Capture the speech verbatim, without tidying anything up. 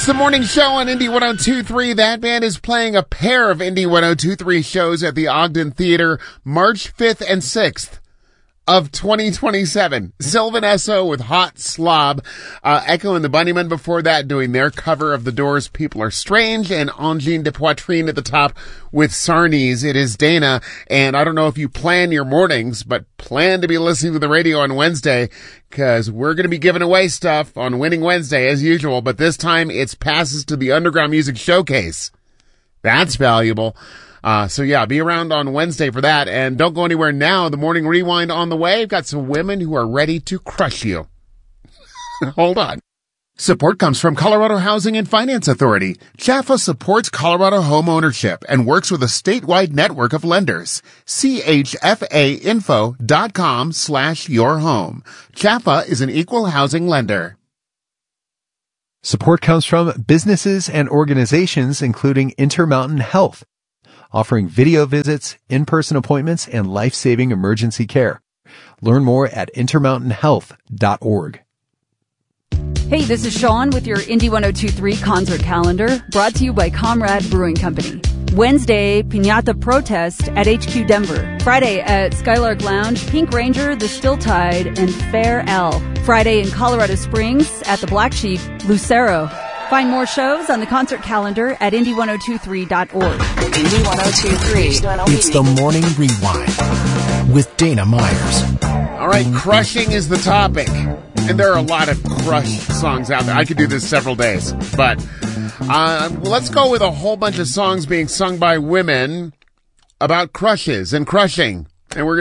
It's the morning show on Indie one oh two point three. That band is playing a pair of Indie one oh two point three shows at the Ogden Theater March fifth and sixth of twenty twenty-seven. Sylvan Esso with Hot Slob. Uh, Echo and the Bunnymen before that doing their cover of The Doors' People Are Strange, and Angine de Poitrine at the top with Sarnies. It is Dana, and I don't know if you plan your mornings, but plan to be listening to the radio on Wednesday, because we're going to be giving away stuff on Winning Wednesday as usual, but this time it's passes to the Underground Music Showcase. That's valuable. Uh, so yeah, be around on Wednesday for that, and don't go anywhere now. The Morning Rewind on the way. We've got some women who are ready to crush you. Hold on. Support comes from Colorado Housing and Finance Authority. Chaffa supports Colorado home ownership and works with a statewide network of lenders. C H F A info dot com slash your home. Chaffa is an equal housing lender. Support comes from businesses and organizations including Intermountain Health, offering video visits, in-person appointments, and life-saving emergency care. Learn more at intermountain health dot org. Hey, this is Sean with your Indie one oh two point three concert calendar, brought to you by Comrade Brewing Company. Wednesday, Piñata Protest at H Q Denver. Friday at Skylark Lounge, Pink Ranger, The Still Tide, and Fair L. Friday in Colorado Springs at the Black Sheep, Lucero. Find more shows on the concert calendar at indie one oh two three dot org. Indie one oh two point three. It's the Morning Rewind with Dana Myers. All right, crushing is the topic. And there are a lot of crush songs out there. I could do this several days. But uh, let's go with a whole bunch of songs being sung by women about crushes and crushing. And we're going